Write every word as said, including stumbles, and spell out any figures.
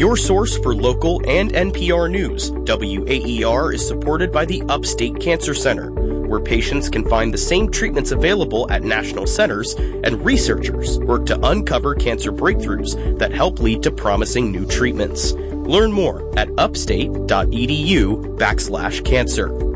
Your source for local and N P R news, W A E R is supported by the Upstate Cancer Center, where patients can find the same treatments available at national centers, and researchers work to uncover cancer breakthroughs that help lead to promising new treatments. Learn more at upstate.edu backslash cancer.